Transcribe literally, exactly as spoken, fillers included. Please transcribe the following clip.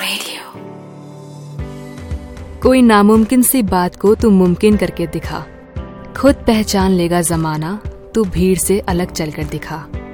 Radio. कोई नामुमकिन सी बात को तू मुमकिन करके दिखा, खुद पहचान लेगा जमाना, तू भीड़ से अलग चलकर दिखा।